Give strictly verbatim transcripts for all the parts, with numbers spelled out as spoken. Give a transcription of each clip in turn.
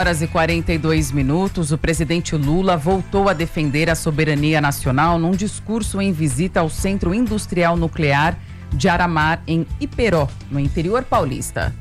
Horas e quarenta e dois minutos, o presidente Lula voltou a defender a soberania nacional num discurso em visita ao Centro Industrial Nuclear de Aramar, em Iperó, no interior paulista.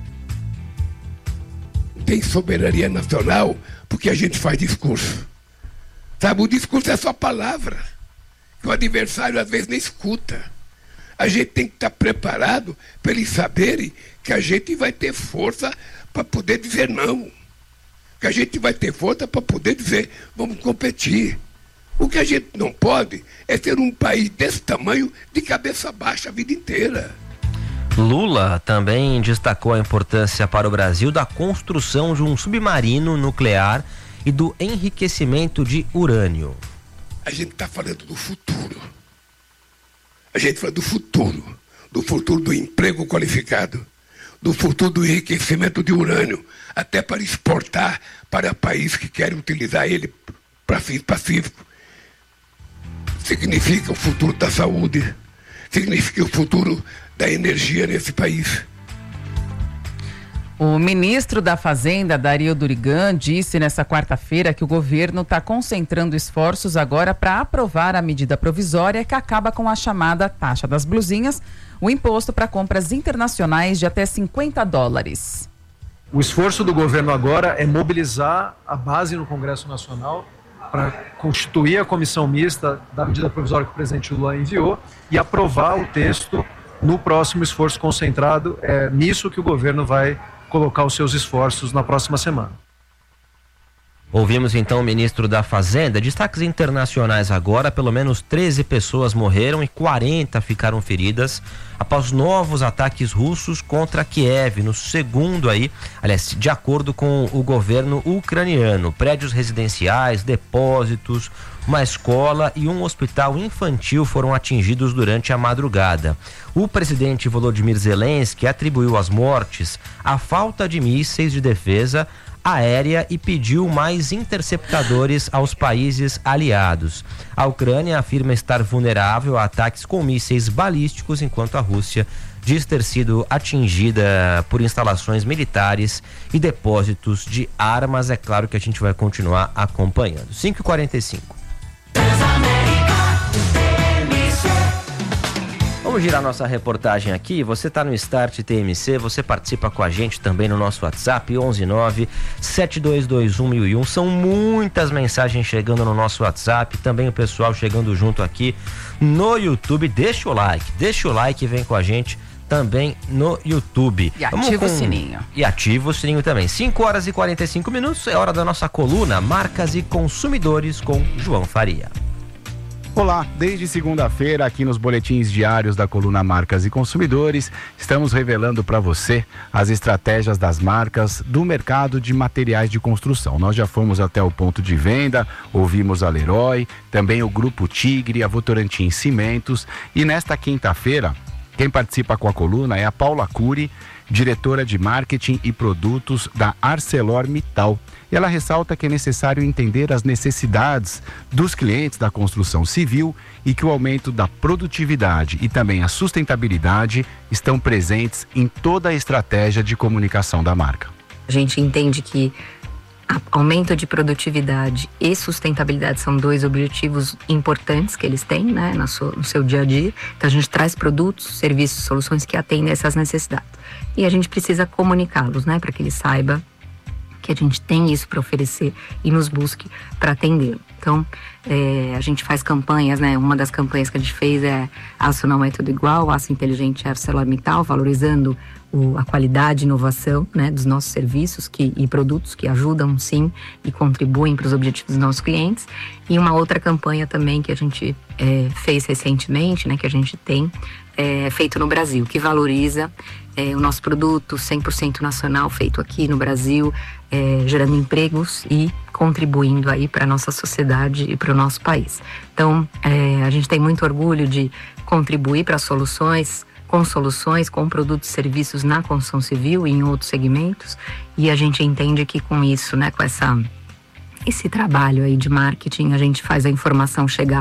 Tem soberania nacional porque a gente faz discurso. Sabe, o discurso é só palavra, que o adversário às vezes nem escuta. A gente tem que estar preparado para eles saberem que a gente vai ter força para poder dizer não. Que a gente vai ter força para poder dizer, vamos competir. O que a gente não pode é ser um país desse tamanho de cabeça baixa a vida inteira. Lula também destacou a importância para o Brasil da construção de um submarino nuclear e do enriquecimento de urânio. A gente está falando do futuro. A gente fala do futuro, do futuro do emprego qualificado, do futuro do enriquecimento de urânio, até para exportar para países que querem utilizar ele para fins pacíficos. Significa o futuro da saúde, significa o futuro da energia nesse país. O ministro da Fazenda, Dario Durigan, disse nesta quarta-feira que o governo está concentrando esforços agora para aprovar a medida provisória que acaba com a chamada taxa das blusinhas, o imposto para compras internacionais de até cinquenta dólares. O esforço do governo agora é mobilizar a base no Congresso Nacional para constituir a comissão mista da medida provisória que o presidente Lula enviou e aprovar o texto no próximo esforço concentrado. É nisso que o governo vai colocar os seus esforços na próxima semana. Ouvimos então o ministro da Fazenda. Destaques internacionais agora: pelo menos treze pessoas morreram e quarenta ficaram feridas após novos ataques russos contra Kiev, no segundo aí, aliás, de acordo com o governo ucraniano. Prédios residenciais, depósitos, uma escola e um hospital infantil foram atingidos durante a madrugada. O presidente Volodymyr Zelensky atribuiu as mortes à falta de mísseis de defesa aérea e pediu mais interceptadores aos países aliados. A Ucrânia afirma estar vulnerável a ataques com mísseis balísticos, enquanto a Rússia diz ter sido atingida por instalações militares e depósitos de armas. É claro que a gente vai continuar acompanhando. cinco e quarenta e cinco. Vamos girar nossa reportagem aqui. Você está no Start T M C, você participa com a gente também no nosso WhatsApp, onze nove sete dois dois um mil e um. São muitas mensagens chegando no nosso WhatsApp, também o pessoal chegando junto aqui no YouTube. Deixa o like, deixa o like e vem com a gente também no YouTube. E ativa com... o sininho. E ativa o sininho também. cinco horas e quarenta e cinco minutos, é hora da nossa coluna Marcas e Consumidores com João Faria. Olá, desde segunda-feira aqui nos boletins diários da coluna Marcas e Consumidores, estamos revelando para você as estratégias das marcas do mercado de materiais de construção. Nós já fomos até o ponto de venda, ouvimos a Leroy, também o Grupo Tigre, a Votorantim Cimentos, e nesta quinta-feira, quem participa com a coluna é a Paula Cury, diretora de marketing e produtos da ArcelorMittal. E ela ressalta que é necessário entender as necessidades dos clientes da construção civil e que o aumento da produtividade e também a sustentabilidade estão presentes em toda a estratégia de comunicação da marca. A gente entende que aumento de produtividade e sustentabilidade são dois objetivos importantes que eles têm, né, no seu, no seu dia a dia. Então a gente traz produtos, serviços, soluções que atendem essas necessidades. E a gente precisa comunicá-los, né, para que ele saiba que a gente tem isso para oferecer e nos busque para atender. Então, é, a gente faz campanhas, né? Uma das campanhas que a gente fez é Aço Não É Tudo Igual, Aço Inteligente ArcelorMittal, valorizando o, a qualidade e inovação, né, dos nossos serviços que, e produtos que ajudam, sim, e contribuem para os objetivos dos nossos clientes. E uma outra campanha também que a gente é, fez recentemente, né, que a gente tem é, feito no Brasil, que valoriza é, o nosso produto cem por cento nacional, feito aqui no Brasil, é, gerando empregos e contribuindo aí para a nossa sociedade e para o nosso país. Então, é, a gente tem muito orgulho de contribuir para soluções, com soluções, com produtos e serviços na construção civil e em outros segmentos, e a gente entende que com isso, né, com essa, esse trabalho aí de marketing, a gente faz a informação chegar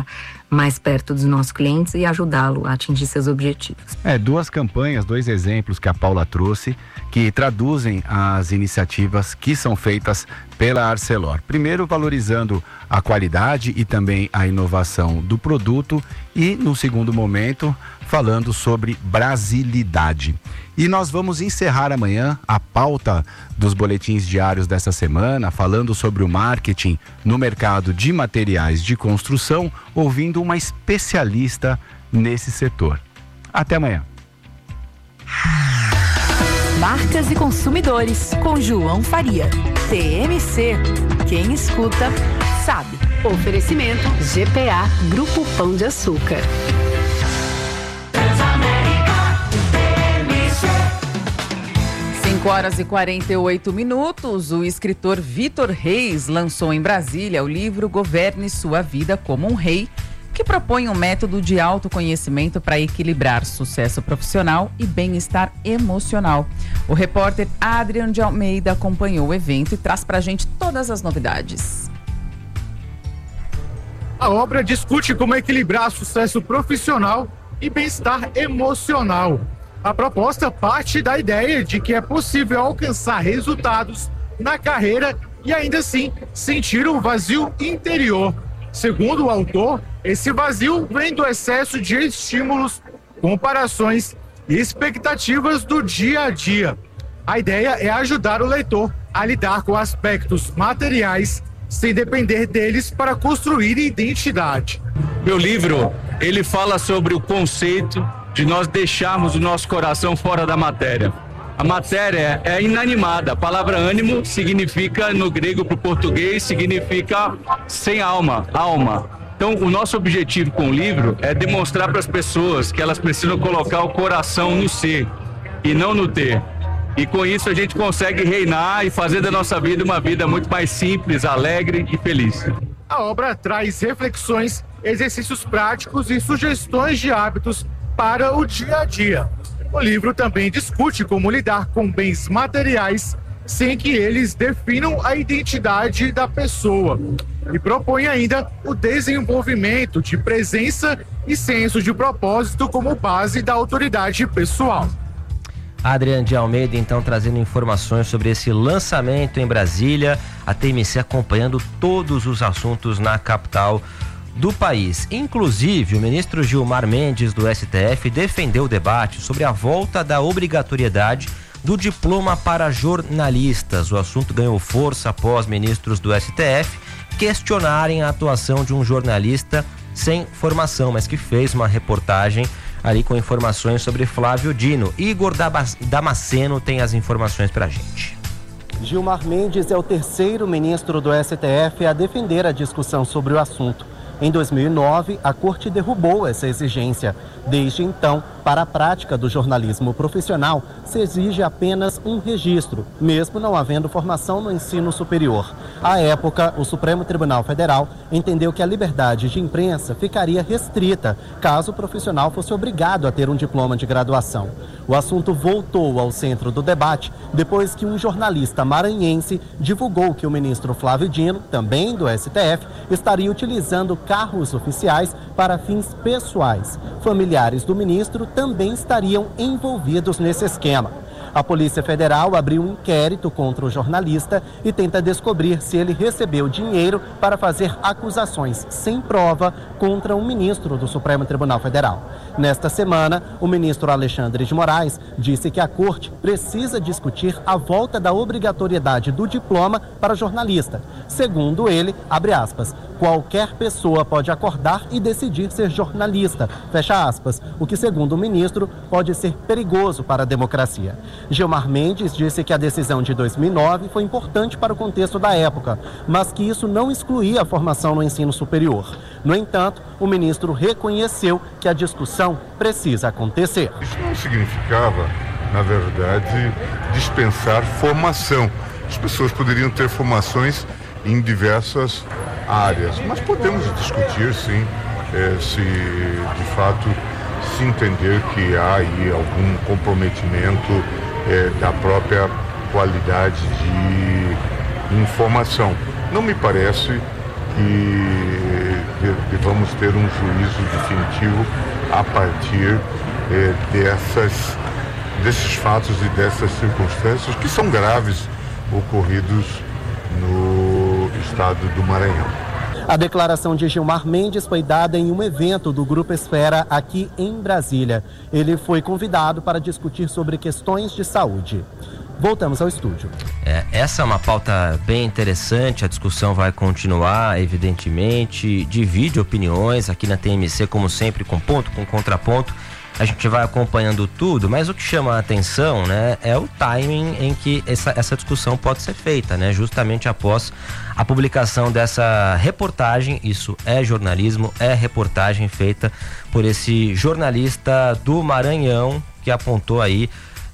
mais perto dos nossos clientes e ajudá-lo a atingir seus objetivos. É, duas campanhas, dois exemplos que a Paula trouxe, que traduzem as iniciativas que são feitas pela Arcelor. Primeiro, valorizando a qualidade e também a inovação do produto e, no segundo momento, falando sobre brasilidade. E nós vamos encerrar amanhã a pauta dos boletins diários dessa semana, falando sobre o marketing no mercado de materiais de construção, ouvindo uma especialista nesse setor. Até amanhã. Marcas e Consumidores, com João Faria. T M C, quem escuta, sabe. Oferecimento G P A, Grupo Pão de Açúcar. cinco horas e quarenta e oito minutos, o escritor Vitor Reis lançou em Brasília o livro Governe Sua Vida como um Rei, que propõe um método de autoconhecimento para equilibrar sucesso profissional e bem-estar emocional. O repórter Adrian de Almeida acompanhou o evento e traz para a gente todas as novidades. A obra discute como equilibrar sucesso profissional e bem-estar emocional. A proposta parte da ideia de que é possível alcançar resultados na carreira e ainda assim sentir um vazio interior. Segundo o autor, esse vazio vem do excesso de estímulos, comparações e expectativas do dia a dia. A ideia é ajudar o leitor a lidar com aspectos materiais sem depender deles para construir identidade. Meu livro, ele fala sobre o conceito de nós deixarmos o nosso coração fora da matéria. A matéria é inanimada. A palavra ânimo significa, no grego para o português, significa sem alma, alma. Então, o nosso objetivo com o livro é demonstrar para as pessoas que elas precisam colocar o coração no ser e não no ter. E com isso a gente consegue reinar e fazer da nossa vida uma vida muito mais simples, alegre e feliz. A obra traz reflexões, exercícios práticos e sugestões de hábitos para o dia a dia. O livro também discute como lidar com bens materiais sem que eles definam a identidade da pessoa. E propõe ainda o desenvolvimento de presença e senso de propósito como base da autoridade pessoal. Adrian de Almeida, então, trazendo informações sobre esse lançamento em Brasília, a T M C acompanhando todos os assuntos na capital do país. Inclusive, o ministro Gilmar Mendes, do S T F, defendeu o debate sobre a volta da obrigatoriedade do diploma para jornalistas. O assunto ganhou força após ministros do S T F questionarem a atuação de um jornalista sem formação, mas que fez uma reportagem ali com informações sobre Flávio Dino. Igor Damasceno tem as informações pra gente. Gilmar Mendes é o terceiro ministro do S T F a defender a discussão sobre o assunto. Em dois mil e nove, a Corte derrubou essa exigência. Desde então, para a prática do jornalismo profissional, se exige apenas um registro, mesmo não havendo formação no ensino superior. À época, o Supremo Tribunal Federal entendeu que a liberdade de imprensa ficaria restrita caso o profissional fosse obrigado a ter um diploma de graduação. O assunto voltou ao centro do debate depois que um jornalista maranhense divulgou que o ministro Flávio Dino, também do S T F, estaria utilizando carros oficiais para fins pessoais. Familiares do ministro também estariam envolvidos nesse esquema. A Polícia Federal abriu um inquérito contra o jornalista e tenta descobrir se ele recebeu dinheiro para fazer acusações sem prova contra um ministro do Supremo Tribunal Federal. Nesta semana, o ministro Alexandre de Moraes disse que a Corte precisa discutir a volta da obrigatoriedade do diploma para jornalista. Segundo ele, abre aspas, qualquer pessoa pode acordar e decidir ser jornalista, fecha aspas, o que, segundo o ministro, pode ser perigoso para a democracia. Gilmar Mendes disse que a decisão de dois mil e nove foi importante para o contexto da época, mas que isso não excluía a formação no ensino superior. No entanto, o ministro reconheceu que a discussão precisa acontecer. Isso não significava, na verdade, dispensar formação. As pessoas poderiam ter formações em diversas áreas, mas podemos discutir, sim, é, se de fato se entender que há aí algum comprometimento é, da própria qualidade de informação. Não me parece que vamos ter um juízo definitivo a partir eh, dessas, desses fatos e dessas circunstâncias que são graves ocorridos no estado do Maranhão. A declaração de Gilmar Mendes foi dada em um evento do Grupo Esfera aqui em Brasília. Ele foi convidado para discutir sobre questões de saúde. Voltamos ao estúdio. É, essa é uma pauta bem interessante, a discussão vai continuar, evidentemente, divide opiniões aqui na T M C, como sempre, com ponto, com contraponto. A gente vai acompanhando tudo, mas o que chama a atenção, né, é o timing em que essa, essa discussão pode ser feita, né, justamente após a publicação dessa reportagem. Isso é jornalismo, é reportagem feita por esse jornalista do Maranhão que apontou aí,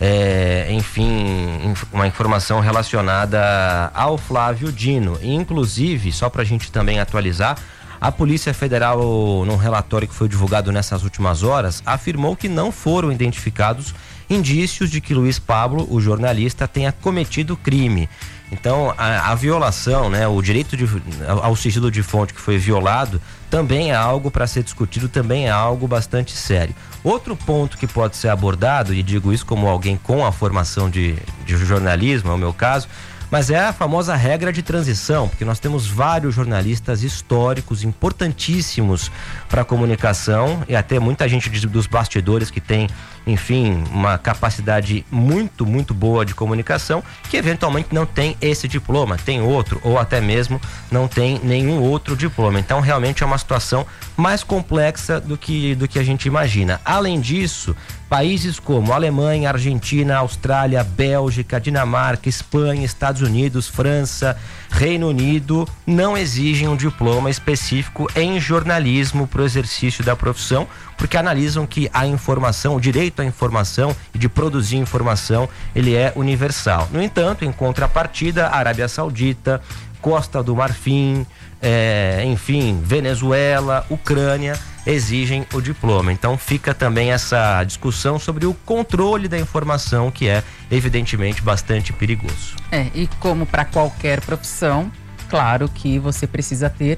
é, enfim, uma informação relacionada ao Flávio Dino. Inclusive, só para a gente também atualizar, a Polícia Federal, num relatório que foi divulgado nessas últimas horas, afirmou que não foram identificados indícios de que Luiz Pablo, o jornalista, tenha cometido crime. Então, a, a violação, né, o direito de, ao sigilo de fonte que foi violado, também é algo para ser discutido, também é algo bastante sério. Outro ponto que pode ser abordado, e digo isso como alguém com a formação de, de jornalismo, é o meu caso, mas é a famosa regra de transição, porque nós temos vários jornalistas históricos importantíssimos para a comunicação, e até muita gente de, dos bastidores que tem, enfim, uma capacidade muito, muito boa de comunicação, que eventualmente não tem esse diploma, tem outro, ou até mesmo não tem nenhum outro diploma. Então, realmente é uma situação mais complexa do que, do que a gente imagina. Além disso, países como Alemanha, Argentina, Austrália, Bélgica, Dinamarca, Espanha, Estados Unidos, França, Reino Unido não exigem um diploma específico em jornalismo para o exercício da profissão, porque analisam que a informação, o direito à informação e de produzir informação, ele é universal. No entanto, em contrapartida, Arábia Saudita, Costa do Marfim, é, enfim, Venezuela, Ucrânia, exigem o diploma. Então fica também essa discussão sobre o controle da informação, que é evidentemente bastante perigoso. É, e como para qualquer profissão, claro que você precisa ter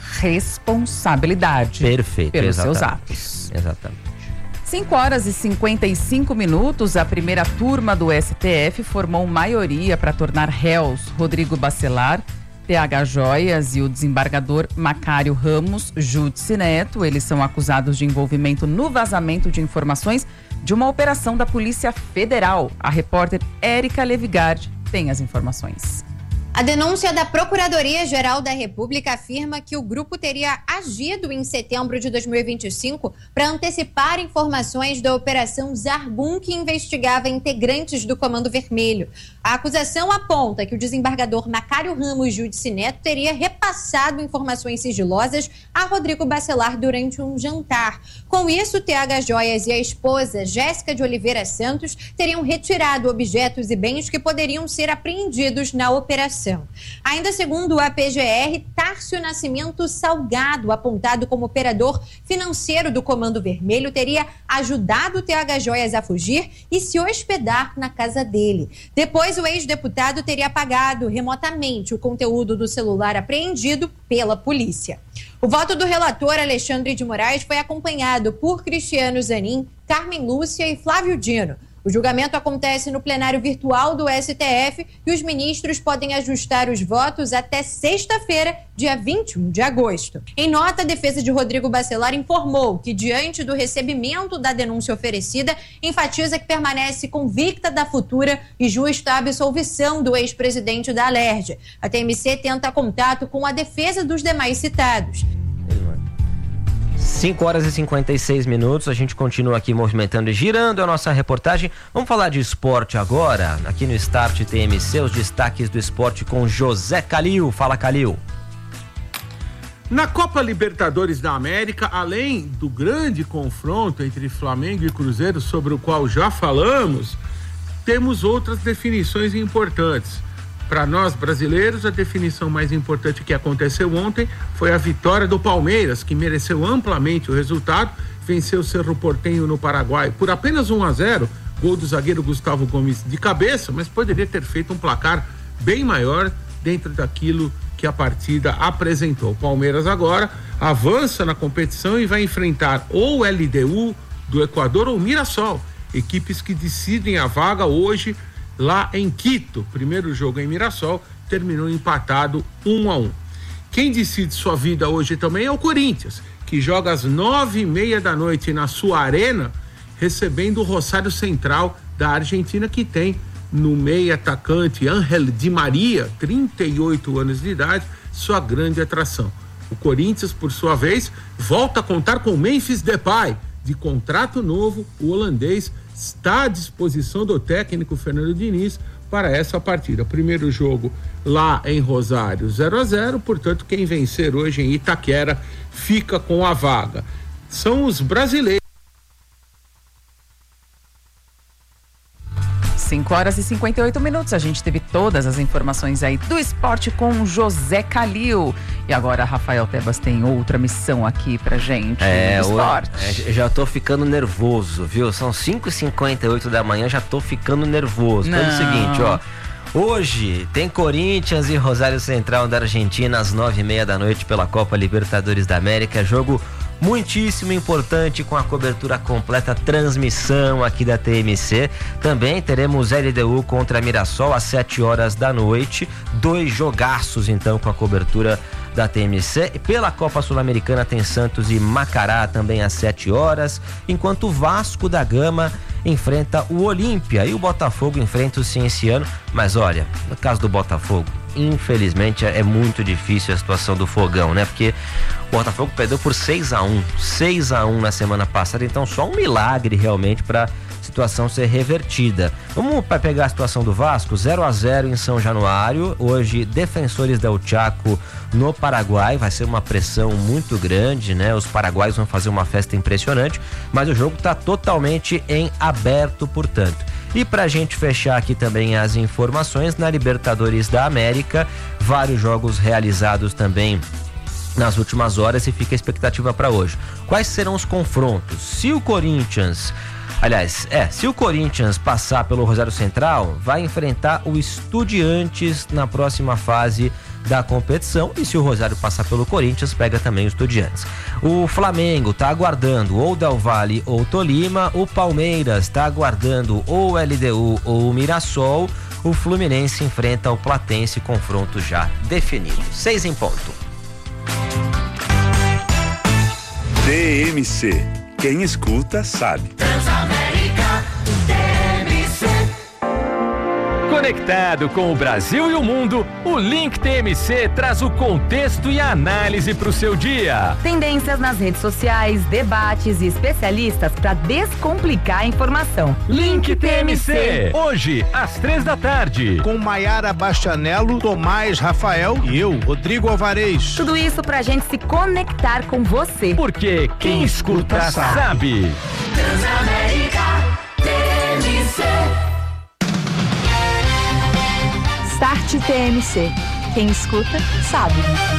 responsabilidade. Perfeito, pelos exatamente. seus atos. Exatamente. cinco horas e cinquenta e cinco minutos, a primeira turma do S T F formou maioria para tornar réus Rodrigo Bacelar, T H Joias e o desembargador Macário Ramos Júdice Neto. Eles são acusados de envolvimento no vazamento de informações de uma operação da Polícia Federal. A repórter Érica Levigard tem as informações. A denúncia da Procuradoria-Geral da República afirma que o grupo teria agido em setembro de dois mil e vinte e cinco para antecipar informações da Operação Zarbum, que investigava integrantes do Comando Vermelho. A acusação aponta que o desembargador Macário Ramos Júdice Neto teria repassado informações sigilosas a Rodrigo Bacelar durante um jantar. Com isso, T H Joias e a esposa Jéssica de Oliveira Santos teriam retirado objetos e bens que poderiam ser apreendidos na operação. Ainda segundo a P G R, Tárcio Nascimento Salgado, apontado como operador financeiro do Comando Vermelho, teria ajudado o T H Joias a fugir e se hospedar na casa dele. Depois, o ex-deputado teria apagado remotamente o conteúdo do celular apreendido pela polícia. O voto do relator Alexandre de Moraes foi acompanhado por Cristiano Zanin, Carmen Lúcia e Flávio Dino. O julgamento acontece no plenário virtual do S T F e os ministros podem ajustar os votos até sexta-feira, dia vinte e um de agosto. Em nota, a defesa de Rodrigo Bacelar informou que, diante do recebimento da denúncia oferecida, enfatiza que permanece convicta da futura e justa absolvição do ex-presidente da Alerj. A T M C tenta contato com a defesa dos demais citados. cinco horas e cinquenta e seis minutos, a gente continua aqui movimentando e girando a nossa reportagem. Vamos falar de esporte agora, aqui no Start T M C, os destaques do esporte com José Calil. Fala, Calil. Na Copa Libertadores da América, além do grande confronto entre Flamengo e Cruzeiro, sobre o qual já falamos, temos outras definições importantes. Para nós brasileiros, a definição mais importante que aconteceu ontem foi a vitória do Palmeiras, que mereceu amplamente o resultado, venceu o Cerro Porteño no Paraguai por apenas um a zero, gol do zagueiro Gustavo Gomes de cabeça, mas poderia ter feito um placar bem maior dentro daquilo que a partida apresentou. O Palmeiras agora avança na competição e vai enfrentar ou o L D U do Equador ou o Mirassol, equipes que decidem a vaga hoje lá em Quito. Primeiro jogo em Mirassol terminou empatado um a um. Quem decide sua vida hoje também é o Corinthians, que joga às nove e meia da noite na sua arena, recebendo o Rosário Central da Argentina, que tem no meio atacante Ángel Di Maria, trinta e oito anos de idade, sua grande atração. O Corinthians, por sua vez, volta a contar com Memphis Depay, de contrato novo. O holandês está à disposição do técnico Fernando Diniz para essa partida. Primeiro jogo lá em Rosário, zero a zero, portanto, quem vencer hoje em Itaquera fica com a vaga. São os brasileiros. cinco horas e cinquenta e oito minutos. A gente teve todas as informações aí do esporte com José Calil. E agora Rafael Tebas tem outra missão aqui pra gente. É, do esporte. Hoje, é, já tô ficando nervoso, viu? São cinco e cinquenta e oito da manhã, já tô ficando nervoso. Então é o seguinte, ó. Hoje tem Corinthians e Rosário Central da Argentina às nove e meia da noite pela Copa Libertadores da América. Jogo muitíssimo importante, com a cobertura completa, transmissão aqui da T M C. Também teremos L D U contra Mirassol às sete horas da noite. Dois jogaços então com a cobertura da T M C. E pela Copa Sul-Americana tem Santos e Macará também às sete horas, enquanto o Vasco da Gama enfrenta o Olímpia e o Botafogo enfrenta o Cienciano. Mas olha, no caso do Botafogo, infelizmente é muito difícil a situação do Fogão, né? Porque o Botafogo perdeu por seis a um, seis a um na semana passada, então só um milagre realmente para situação ser revertida. Vamos para pegar a situação do Vasco, zero a zero em São Januário. Hoje, Defensores del Chaco no Paraguai, vai ser uma pressão muito grande, né? Os paraguaios vão fazer uma festa impressionante, mas o jogo está totalmente em aberto, portanto. E pra gente fechar aqui também as informações, na Libertadores da América, vários jogos realizados também nas últimas horas e fica a expectativa para hoje. Quais serão os confrontos? Se o Corinthians, aliás, é, se o Corinthians passar pelo Rosário Central, vai enfrentar o Estudiantes na próxima fase da competição, e se o Rosário passar pelo Corinthians, pega também os Estudiantes. O Flamengo está aguardando ou Del Valle ou Tolima, o Palmeiras está aguardando ou L D U ou o Mirassol, o Fluminense enfrenta o Platense, confronto já definido. Seis em ponto. T M C, quem escuta sabe. Transamérica, T M C. Conectado com o Brasil e o mundo, o Link T M C traz o contexto e a análise para o seu dia. Tendências nas redes sociais, debates e especialistas para descomplicar a informação. Link T M C, hoje às três da tarde. Com Maiara Bastianello, Tomás Rafael e eu, Rodrigo Alvarez. Tudo isso pra gente se conectar com você. Porque quem, quem escuta, escuta sabe. sabe. Transamérica T M C. Start T M C. Quem escuta, sabe.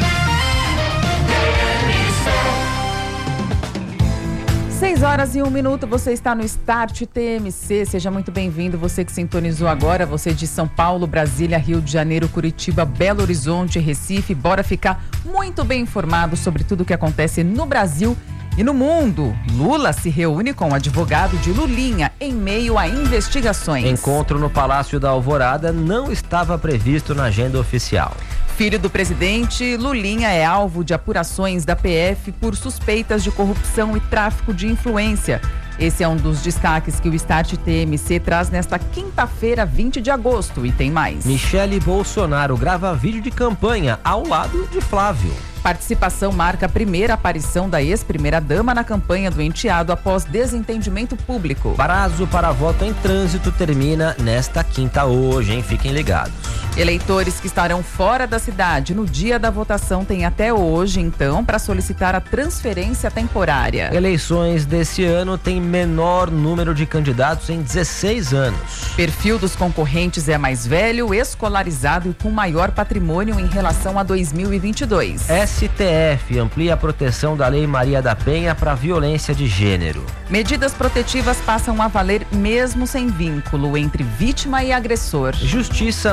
seis horas e um minuto, você está no Start T M C. Seja muito bem-vindo, você que sintonizou agora, você de São Paulo, Brasília, Rio de Janeiro, Curitiba, Belo Horizonte, Recife. Bora ficar muito bem informado sobre tudo o que acontece no Brasil e no mundo. Lula se reúne com o advogado de Lulinha em meio a investigações. Encontro no Palácio da Alvorada não estava previsto na agenda oficial. Filho do presidente, Lulinha é alvo de apurações da P F por suspeitas de corrupção e tráfico de influência. Esse é um dos destaques que o Start T M C traz nesta quinta-feira, vinte de agosto. E tem mais. Michele Bolsonaro grava vídeo de campanha ao lado de Flávio. Participação marca a primeira aparição da ex-primeira-dama na campanha do enteado após desentendimento público. Prazo para voto em trânsito termina nesta quinta hoje, hein? Fiquem ligados. Eleitores que estarão fora da cidade no dia da votação têm até hoje, então, para solicitar a transferência temporária. Eleições desse ano têm menor número de candidatos em dezesseis anos. Perfil dos concorrentes é mais velho, escolarizado e com maior patrimônio em relação a dois mil e vinte e dois. S T F amplia a proteção da Lei Maria da Penha para violência de gênero. Medidas protetivas passam a valer mesmo sem vínculo entre vítima e agressor. Justiça manda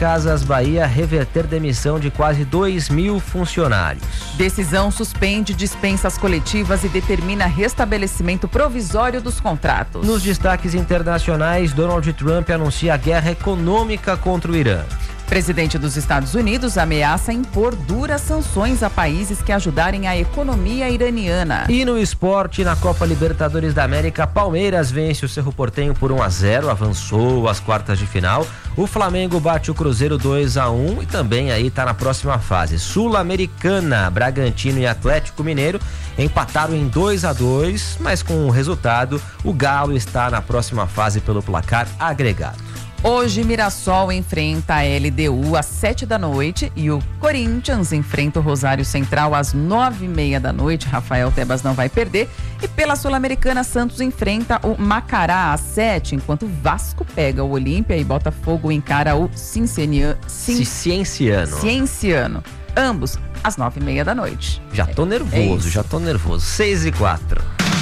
Casas Bahia reverter demissão de quase dois mil funcionários. Decisão suspende dispensas coletivas e determina restabelecimento provisório dos contratos. Nos destaques internacionais, Donald Trump anuncia guerra econômica contra o Irã. Presidente dos Estados Unidos ameaça impor duras sanções a países que ajudarem a economia iraniana. E no esporte, na Copa Libertadores da América, Palmeiras vence o Cerro Porteño por um a zero, avançou às quartas de final. O Flamengo bate o Cruzeiro dois a um e também aí tá na próxima fase. Sul-Americana, Bragantino e Atlético Mineiro empataram em dois a dois, mas com o resultado, o Galo está na próxima fase pelo placar agregado. Hoje, Mirassol enfrenta a L D U às sete da noite e o Corinthians enfrenta o Rosário Central às nove e meia da noite. Rafael Tebas não vai perder. E pela Sul-Americana, Santos enfrenta o Macará às sete, enquanto o Vasco pega o Olímpia e Botafogo encara o Cincinnati... Cin... Cienciano. Cienciano. Ambos às nove e meia da noite. Já tô nervoso, é já tô nervoso. seis e quatro.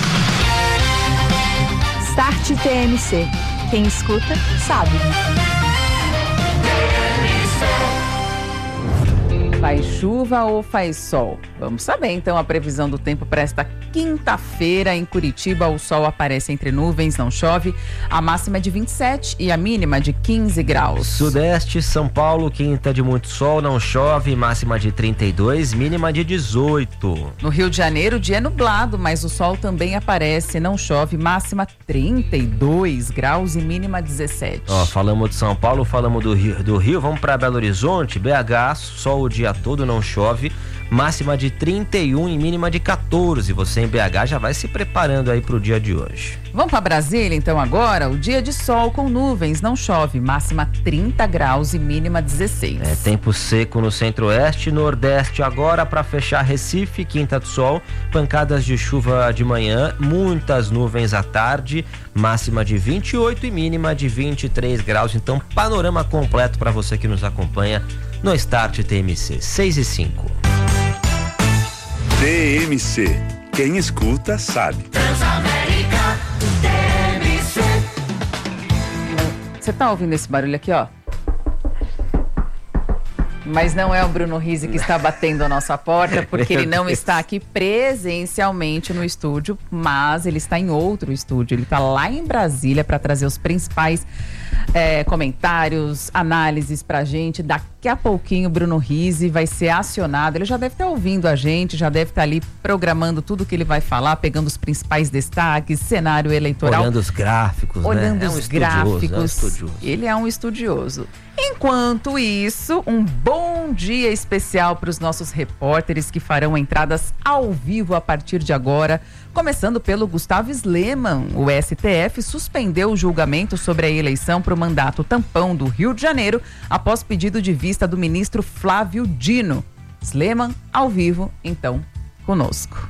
Start T M C. Quem escuta, sabe. Faz chuva ou faz sol? Vamos saber então a previsão do tempo para esta quinta-feira. Em Curitiba, o sol aparece entre nuvens, não chove. A máxima é de vinte e sete e a mínima de quinze graus. Sudeste, São Paulo, quinta de muito sol, não chove, máxima de trinta e dois, mínima de dezoito. No Rio de Janeiro, o dia é nublado, mas o sol também aparece, não chove, máxima trinta e dois graus e mínima dezessete. Ó, falamos de São Paulo, falamos do Rio, do Rio, vamos para Belo Horizonte, B H, sol o dia todo, não chove, máxima de trinta e um e mínima de quatorze. Você em B H já vai se preparando aí pro dia de hoje. Vamos para Brasília então agora, o dia de sol com nuvens, não chove, máxima trinta graus e mínima dezesseis. É tempo seco no centro-oeste, nordeste agora para fechar Recife, quinta de sol, pancadas de chuva de manhã, muitas nuvens à tarde, máxima de vinte e oito e mínima de vinte e três graus. Então, panorama completo para você que nos acompanha no Start T M C. seis e cinco. T M C. Quem escuta sabe. Transamérica T M C. Você tá ouvindo esse barulho aqui, ó? Mas não é o Bruno Rizzi que está batendo a nossa porta, porque ele não está aqui presencialmente no estúdio, mas ele está em outro estúdio. Ele está lá em Brasília para trazer os principais é, comentários, análises pra gente. Daqui a pouquinho o Bruno Rizzi vai ser acionado. Ele já deve estar ouvindo a gente, já deve estar ali programando tudo que ele vai falar, pegando os principais destaques, cenário eleitoral. Olhando os gráficos, Olhando né? os é um gráficos. É um estudioso. Ele é um estudioso. Enquanto isso, um bom dia especial para os nossos repórteres que farão entradas ao vivo a partir de agora, começando pelo Gustavo Sleman. O S T F suspendeu o julgamento sobre a eleição para o mandato tampão do Rio de Janeiro após pedido de vista do ministro Flávio Dino. Sleman, ao vivo, então, conosco.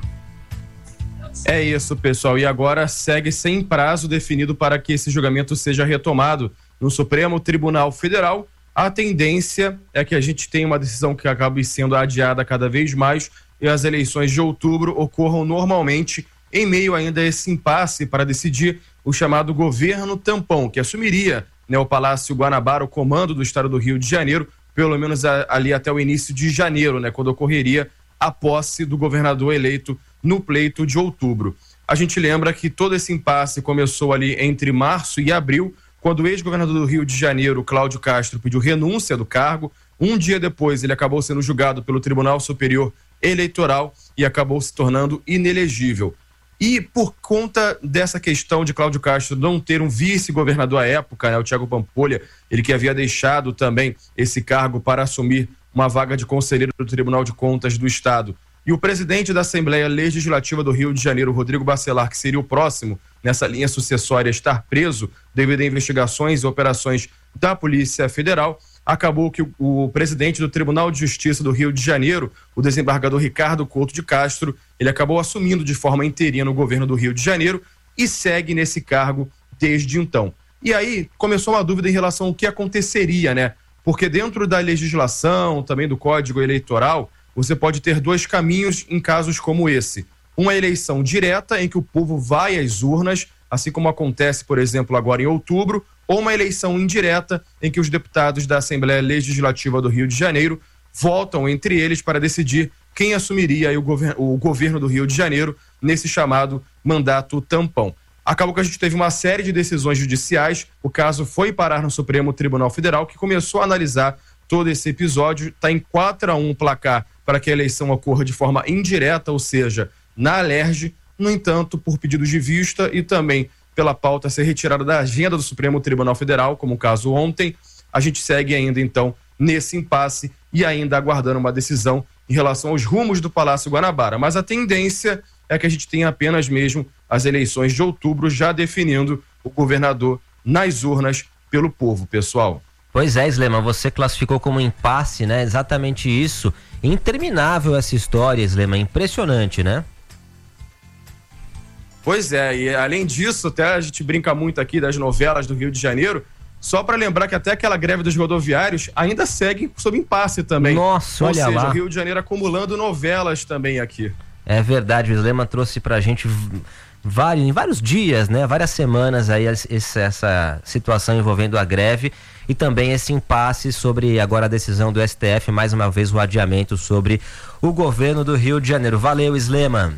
É isso, pessoal. E agora segue sem prazo definido para que esse julgamento seja retomado no Supremo Tribunal Federal. A tendência é que a gente tenha uma decisão que acabe sendo adiada cada vez mais e as eleições de outubro ocorram normalmente, em meio ainda a esse impasse para decidir o chamado governo tampão, que assumiria, né, o Palácio Guanabara, o comando do estado do Rio de Janeiro, pelo menos a, ali até o início de janeiro, né, quando ocorreria a posse do governador eleito no pleito de outubro. A gente lembra que todo esse impasse começou ali entre março e abril, quando o ex-governador do Rio de Janeiro, Cláudio Castro, pediu renúncia do cargo. Um dia depois, ele acabou sendo julgado pelo Tribunal Superior Eleitoral e acabou se tornando inelegível. E por conta dessa questão de Cláudio Castro não ter um vice-governador à época, né, o Thiago Pampolha, ele que havia deixado também esse cargo para assumir uma vaga de conselheiro do Tribunal de Contas do Estado, e o presidente da Assembleia Legislativa do Rio de Janeiro, Rodrigo Bacelar, que seria o próximo nessa linha sucessória, estar preso devido a investigações e operações da Polícia Federal, acabou que o, o presidente do Tribunal de Justiça do Rio de Janeiro, o desembargador Ricardo Couto de Castro, ele acabou assumindo de forma interina o governo do Rio de Janeiro e segue nesse cargo desde então. E aí começou uma dúvida em relação ao que aconteceria, né? Porque dentro da legislação, também do Código Eleitoral, você pode ter dois caminhos em casos como esse. Uma eleição direta, em que o povo vai às urnas, assim como acontece, por exemplo, agora em outubro, ou uma eleição indireta em que os deputados da Assembleia Legislativa do Rio de Janeiro votam entre eles para decidir quem assumiria aí o, govern- o governo do Rio de Janeiro nesse chamado mandato tampão. Acabou que a gente teve uma série de decisões judiciais, o caso foi parar no Supremo Tribunal Federal, que começou a analisar todo esse episódio, está em quatro a um o placar para que a eleição ocorra de forma indireta, ou seja, na Alerj. No entanto, por pedidos de vista e também pela pauta ser retirada da agenda do Supremo Tribunal Federal, como o caso ontem, a gente segue ainda então nesse impasse e ainda aguardando uma decisão em relação aos rumos do Palácio Guanabara. Mas a tendência é que a gente tenha apenas mesmo as eleições de outubro já definindo o governador nas urnas pelo povo, pessoal. Pois é, Slema, você classificou como impasse, né? Exatamente isso. Interminável essa história, Slema, impressionante, né? Pois é, e além disso, até a gente brinca muito aqui das novelas do Rio de Janeiro, só para lembrar que até aquela greve dos rodoviários ainda segue sob impasse também. Nossa, Ou olha seja, lá. o Rio de Janeiro acumulando novelas também aqui. É verdade, o Slema trouxe pra gente vários, em vários dias, né? Várias semanas aí esse, essa situação envolvendo a greve e também esse impasse sobre agora a decisão do S T F, mais uma vez o adiamento sobre o governo do Rio de Janeiro. Valeu, Slema.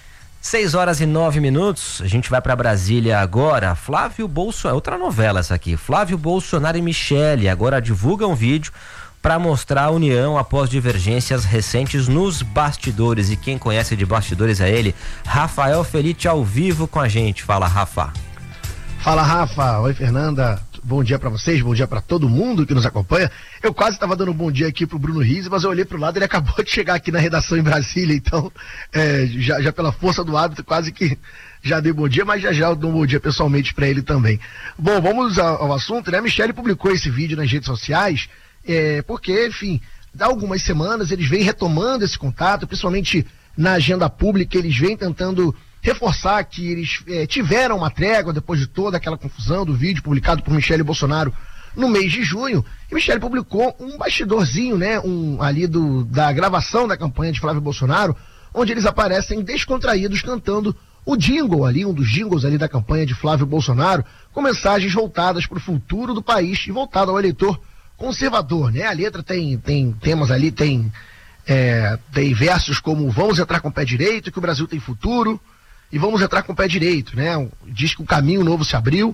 seis horas e nove minutos, a gente vai para Brasília agora. Flávio Bolsonaro, outra novela essa aqui. Flávio Bolsonaro e Michele agora divulgam um vídeo para mostrar a união após divergências recentes nos bastidores. E quem conhece de bastidores é ele, Rafael Felite, ao vivo com a gente. Fala, Rafa. Fala, Rafa. Oi, Fernanda. Bom dia pra vocês, bom dia pra todo mundo que nos acompanha. Eu quase estava dando um bom dia aqui pro Bruno Rizzi, mas eu olhei pro lado, ele acabou de chegar aqui na redação em Brasília, então é, já, já pela força do hábito quase que já dei bom dia, mas já já eu dou um bom dia pessoalmente pra ele também. Bom, vamos ao, ao assunto, né? A Michele publicou esse vídeo nas redes sociais, é, porque, enfim, há algumas semanas eles vêm retomando esse contato, principalmente na agenda pública, eles vêm tentando reforçar que eles é, tiveram uma trégua depois de toda aquela confusão do vídeo publicado por Michele Bolsonaro no mês de junho. E Michele publicou um bastidorzinho, né, um, ali do, da gravação da campanha de Flávio Bolsonaro, onde eles aparecem descontraídos cantando o jingle ali, um dos jingles ali da campanha de Flávio Bolsonaro, com mensagens voltadas para o futuro do país e voltado ao eleitor conservador, né? A letra tem, tem temas ali, tem, é, tem versos como vamos entrar com o pé direito, que o Brasil tem futuro, e vamos entrar com o pé direito, né? Diz que o caminho novo se abriu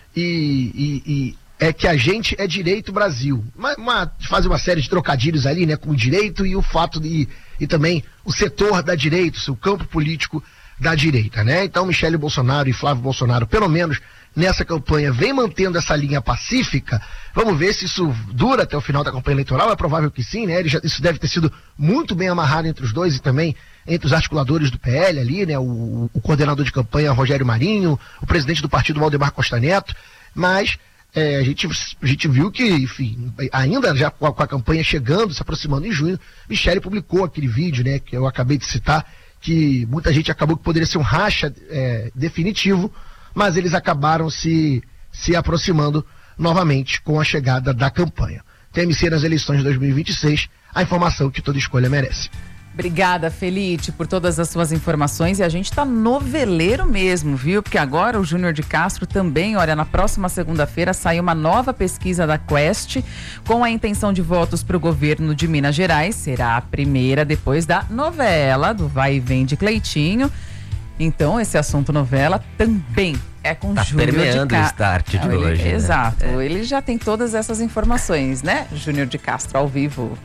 e, e, e é que a gente é direito Brasil. Uma, uma, faz uma série de trocadilhos ali, né? Com o direito e o fato de, e também o setor da direita, o seu campo político da direita, né? Então Michele Bolsonaro e Flávio Bolsonaro, pelo menos nessa campanha, vem mantendo essa linha pacífica. Vamos ver se isso dura até o final da campanha eleitoral, é provável que sim, né? Ele já, isso deve ter sido muito bem amarrado entre os dois e também entre os articuladores do P L ali, né? O, o coordenador de campanha Rogério Marinho, o presidente do partido Valdemar Costa Neto, mas é, a, gente, a gente viu que, enfim, ainda já com a, com a campanha chegando, se aproximando em junho, Michele publicou aquele vídeo, né? Que eu acabei de citar, que muita gente acabou que poderia ser um racha é, definitivo, mas eles acabaram se, se aproximando novamente com a chegada da campanha. T M C nas eleições de dois mil e vinte e seis, a informação que toda escolha merece. Obrigada, Felite, por todas as suas informações. E a gente tá noveleiro mesmo, viu? Porque agora o Júnior de Castro também, olha, na próxima segunda-feira sai uma nova pesquisa da Quest com a intenção de votos para o governo de Minas Gerais. Será a primeira depois da novela do Vai e Vem de Cleitinho. Então, esse assunto novela também é com tá Júnior de Castro. Tá permeando o start de ele, hoje, né? Exato. É. Ele já tem todas essas informações, né? Júnior de Castro, ao vivo.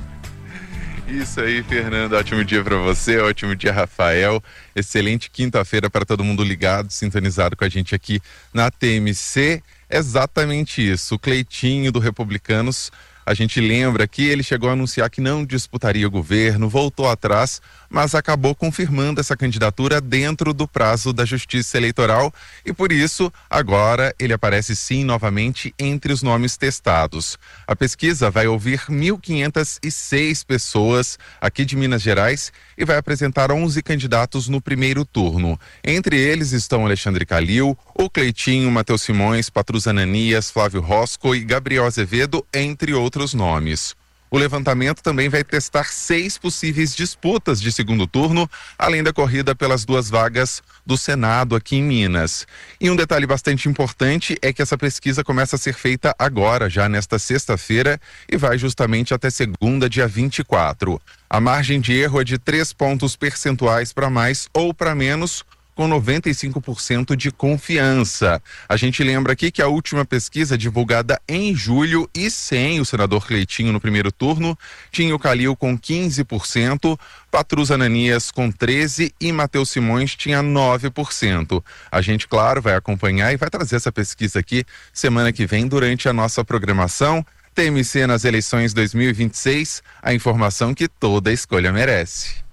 Isso aí, Fernando. Ótimo dia para você, ótimo dia, Rafael. Excelente quinta-feira para todo mundo ligado, sintonizado com a gente aqui na T M C. Exatamente isso. O Cleitinho do Republicanos, a gente lembra que ele chegou a anunciar que não disputaria o governo, voltou atrás, mas acabou confirmando essa candidatura dentro do prazo da Justiça Eleitoral e por isso agora ele aparece sim novamente entre os nomes testados. A pesquisa vai ouvir mil quinhentas e seis pessoas aqui de Minas Gerais e vai apresentar onze candidatos no primeiro turno. Entre eles estão Alexandre Calil, o Cleitinho, Matheus Simões, Patrus Ananias, Flávio Rosco e Gabriel Azevedo, entre outros nomes. O levantamento também vai testar seis possíveis disputas de segundo turno, além da corrida pelas duas vagas do Senado aqui em Minas. E um detalhe bastante importante é que essa pesquisa começa a ser feita agora, já nesta sexta-feira, e vai justamente até segunda, dia vinte e quatro. A margem de erro é de três pontos percentuais para mais ou para menos, com noventa e cinco por cento de confiança. A gente lembra aqui que a última pesquisa, divulgada em julho e sem o senador Cleitinho no primeiro turno, tinha o Calil com quinze por cento, Patrus Ananias com treze por cento e Matheus Simões tinha nove por cento. A gente, claro, vai acompanhar e vai trazer essa pesquisa aqui semana que vem durante a nossa programação. T M C nas eleições dois mil e vinte e seis, a informação que toda escolha merece.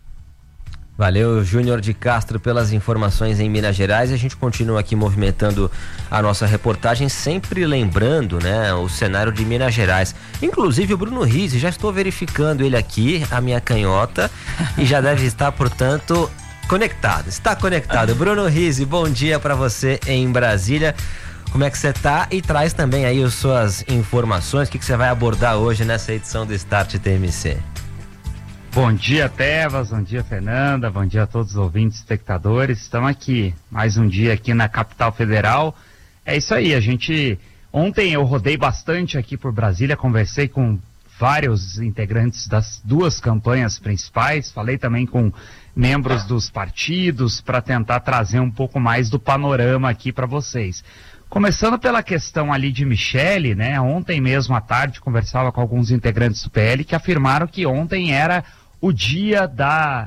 Valeu, Júnior de Castro, pelas informações em Minas Gerais. A gente continua aqui movimentando a nossa reportagem, sempre lembrando, né, o cenário de Minas Gerais. Inclusive o Bruno Rizzi, já estou verificando ele aqui, a minha canhota, e já deve estar, portanto, conectado. Está conectado. Bruno Rizzi, bom dia para você em Brasília. Como é que você tá? E traz também aí as suas informações, o que, que você vai abordar hoje nessa edição do Start T M C. Bom dia, Tevas, bom dia, Fernanda, bom dia a todos os ouvintes, espectadores. Estamos aqui, mais um dia aqui na capital federal. É isso aí, a gente... Ontem eu rodei bastante aqui por Brasília, conversei com vários integrantes das duas campanhas principais, falei também com membros dos partidos para tentar trazer um pouco mais do panorama aqui para vocês. Começando pela questão ali de Michele, né? Ontem mesmo à tarde conversava com alguns integrantes do P L que afirmaram que ontem era o dia da,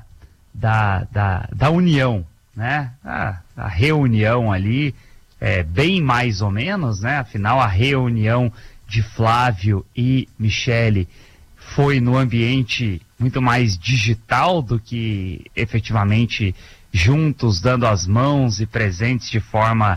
da, da, da união, né? A, a reunião ali, é, bem mais ou menos, né? Afinal, a reunião de Flávio e Michele foi no ambiente muito mais digital do que efetivamente juntos, dando as mãos e presentes de forma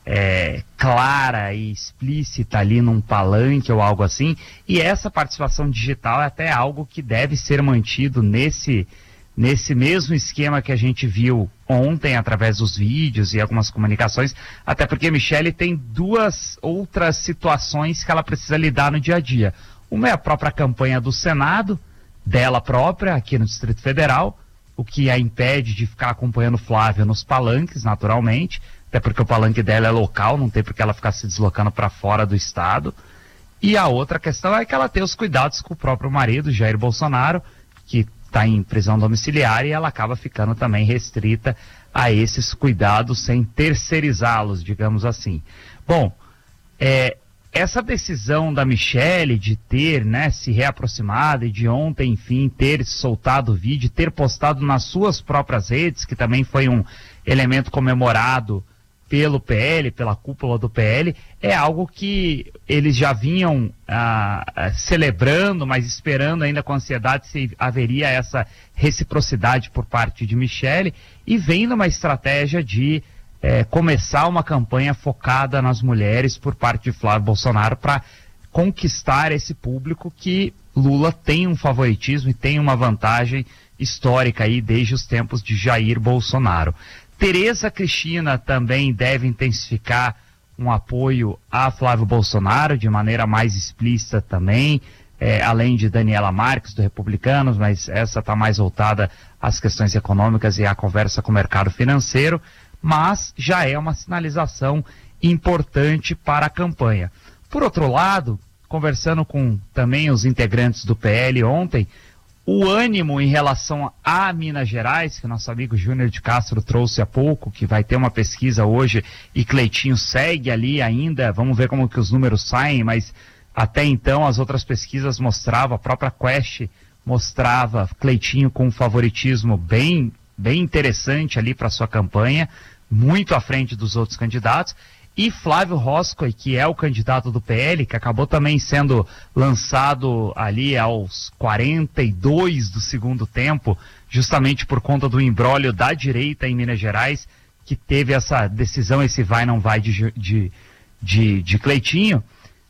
é, clara e explícita ali num palanque ou algo assim. E essa participação digital é até algo que deve ser mantido nesse, nesse mesmo esquema que a gente viu ontem através dos vídeos e algumas comunicações, até porque Michele tem duas outras situações que ela precisa lidar no dia a dia. Uma é a própria campanha do Senado, dela própria, aqui no Distrito Federal, o que a impede de ficar acompanhando Flávia nos palanques, naturalmente, até porque o palanque dela é local, não tem por que ela ficar se deslocando para fora do estado. E a outra questão é que ela tem os cuidados com o próprio marido, Jair Bolsonaro, que está em prisão domiciliar, e ela acaba ficando também restrita a esses cuidados sem terceirizá-los, digamos assim. Bom, é... essa decisão da Michele de ter, né, se reaproximado e de ontem, enfim, ter soltado o vídeo, ter postado nas suas próprias redes, que também foi um elemento comemorado pelo P L, pela cúpula do P L, é algo que eles já vinham ah, celebrando, mas esperando ainda com ansiedade se haveria essa reciprocidade por parte de Michele, e vem numa estratégia de É, começar uma campanha focada nas mulheres por parte de Flávio Bolsonaro para conquistar esse público que Lula tem um favoritismo e tem uma vantagem histórica aí desde os tempos de Jair Bolsonaro. Tereza Cristina também deve intensificar um apoio a Flávio Bolsonaro de maneira mais explícita também, é, além de Daniela Marques do Republicanos, mas essa está mais voltada às questões econômicas e à conversa com o mercado financeiro, mas já é uma sinalização importante para a campanha. Por outro lado, conversando com também os integrantes do P L ontem, o ânimo em relação a Minas Gerais, que nosso amigo Júnior de Castro trouxe há pouco, que vai ter uma pesquisa hoje e Cleitinho segue ali ainda, vamos ver como que os números saem, mas até então as outras pesquisas mostravam, a própria Quest mostrava Cleitinho com um favoritismo bem bem interessante ali para sua campanha, muito à frente dos outros candidatos, e Flávio Roscoe, que é o candidato do P L, que acabou também sendo lançado ali aos quarenta e dois do segundo tempo, justamente por conta do imbróglio da direita em Minas Gerais, que teve essa decisão, esse vai não vai de, de, de, de Cleitinho,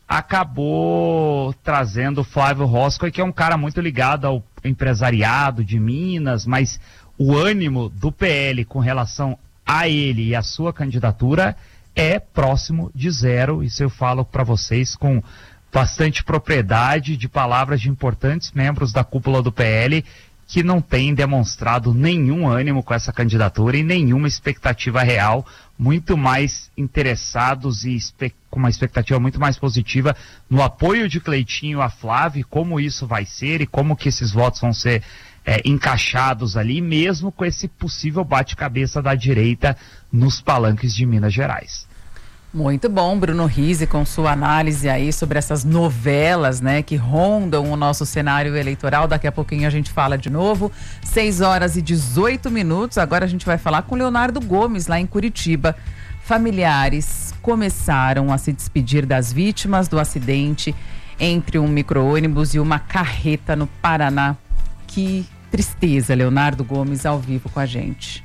acabou trazendo Flávio Roscoe, que é um cara muito ligado ao empresariado de Minas, mas o ânimo do P L com relação a ele e a sua candidatura é próximo de zero. Isso eu falo para vocês com bastante propriedade de palavras de importantes membros da cúpula do P L que não têm demonstrado nenhum ânimo com essa candidatura e nenhuma expectativa real, muito mais interessados e com uma expectativa muito mais positiva no apoio de Cleitinho a Flávio, como isso vai ser e como que esses votos vão ser é, encaixados ali, mesmo com esse possível bate-cabeça da direita nos palanques de Minas Gerais. Muito bom, Bruno Rizzi, com sua análise aí sobre essas novelas, né, que rondam o nosso cenário eleitoral. Daqui a pouquinho a gente fala de novo. seis horas e dezoito minutos. Agora a gente vai falar com Leonardo Gomes, lá em Curitiba. Familiares começaram a se despedir das vítimas do acidente entre um micro-ônibus e uma carreta no Paraná. Que tristeza, Leonardo Gomes ao vivo com a gente.